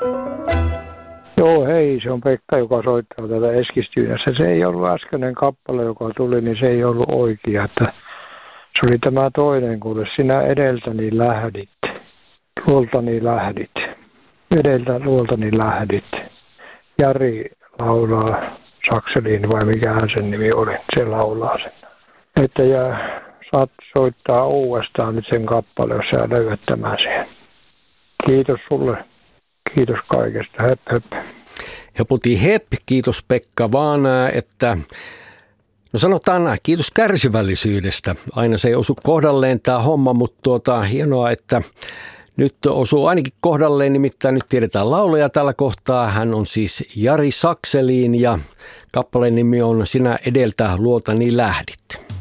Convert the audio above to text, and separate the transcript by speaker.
Speaker 1: Joo, hei, se on Pekka, joka soittaa tätä Eskilstynässä. Se ei ollut äskeinen kappale, joka tuli, niin se ei ollut oikea. Että se oli tämä toinen, kun sinä edeltäni lähdit. Luoltani lähdit. Edeltä luoltani lähdit. Jari laulaa Sakseliin, vai mikähän sen nimi oli. Se laulaa sen. Että ja saat soittaa uudestaan nyt sen kappale, jos sä löydät tämän siihen. Kiitos sulle. Kiitos kaikesta. Hep, hep.
Speaker 2: Heputi hep. Kiitos Pekka vaan, että no sanotaan kiitos kärsivällisyydestä. Aina se ei osu kohdalleen tämä homma, mutta hienoa, että nyt osuu ainakin kohdalleen, nimittäin nyt tiedetään laulaja tällä kohtaa. Hän on siis Jari Sakselin ja kappaleen nimi on Sinä edeltä luoltani lähdit.